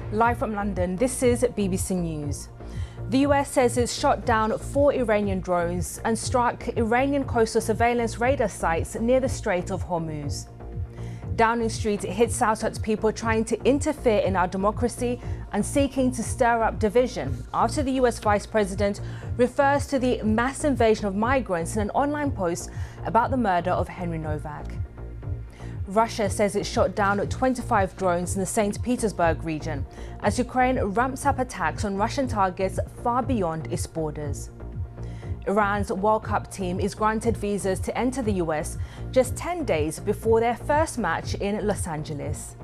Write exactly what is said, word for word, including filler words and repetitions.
Live from London, this is B B C News. The U S says it's shot down four Iranian drones and struck Iranian coastal surveillance radar sites near the Strait of Hormuz. Downing Street hits out at people trying to interfere in our democracy and seeking to stir up division after the U S Vice President refers to the mass invasion of migrants in an online post about the murder of Henry Novak. Russia says it shot down twenty-five drones in the Saint Petersburg region as Ukraine ramps up attacks on Russian targets far beyond its borders. Iran's World Cup team is granted visas to enter the U S just ten days before their first match in Los Angeles.